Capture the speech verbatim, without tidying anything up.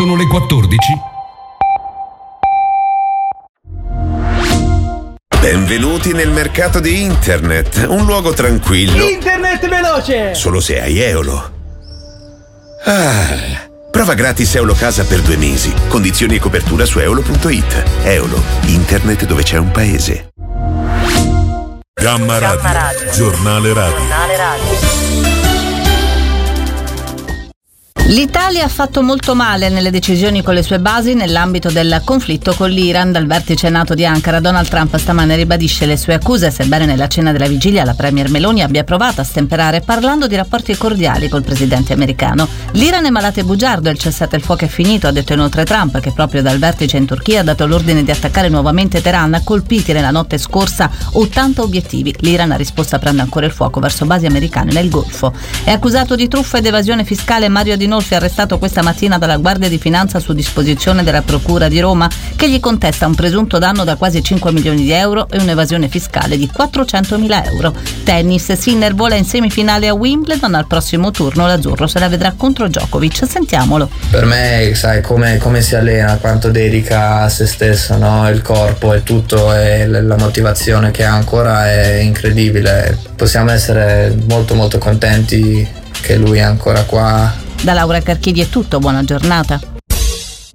sono le quattordici. Benvenuti nel mercato di internet, un luogo tranquillo. Internet veloce! Solo se hai Eolo. Ah, prova gratis Eolo Casa per due mesi. Condizioni e copertura su eolo punto it. Eolo, internet dove c'è un paese. Gamma Radio, Gamma Radio. Giornale Radio. Giornale Radio. L'Italia ha fatto molto male nelle decisioni con le sue basi nell'ambito del conflitto con l'Iran. Dal vertice NATO di Ankara, Donald Trump stamane ribadisce le sue accuse, sebbene nella cena della vigilia la premier Meloni abbia provato a stemperare parlando di rapporti cordiali col presidente americano. L'Iran è malato e bugiardo, il cessate il fuoco è finito, ha detto inoltre Trump, che proprio dal vertice in Turchia ha dato l'ordine di attaccare nuovamente Teheran, colpiti nella notte scorsa ottanta obiettivi. L'Iran ha risposto aprendo ancora il fuoco verso basi americane nel Golfo. È accusato di truffa ed evasione fiscale Mario Adinolfi, arrestato questa mattina dalla Guardia di Finanza su disposizione della Procura di Roma, che gli contesta un presunto danno da quasi cinque milioni di euro e un'evasione fiscale di quattrocentomila euro. Tennis, Sinner vola in semifinale a Wimbledon, al prossimo turno l'azzurro se la vedrà contro Djokovic. Sentiamolo. Per me, sai, come, come si allena, quanto dedica a se stesso, no? Il corpo e tutto, e la motivazione che ha ancora è incredibile. Possiamo essere molto molto contenti che lui è ancora qua. Da Laura Carchidi è tutto, buona giornata.